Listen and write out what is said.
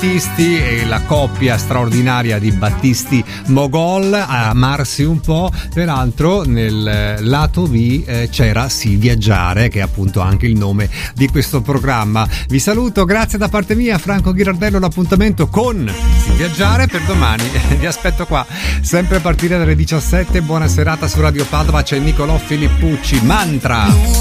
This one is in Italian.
Battisti e la coppia straordinaria di Battisti Mogol, a amarsi un po'. Peraltro nel lato B c'era Si Viaggiare, che è appunto anche il nome di questo programma. Vi saluto, grazie da parte mia, Franco Ghirardello. L'appuntamento con Si Viaggiare per domani, vi aspetto qua sempre a partire dalle 17. Buona serata su Radio Padova, c'è Nicolò Filippucci, Mantra.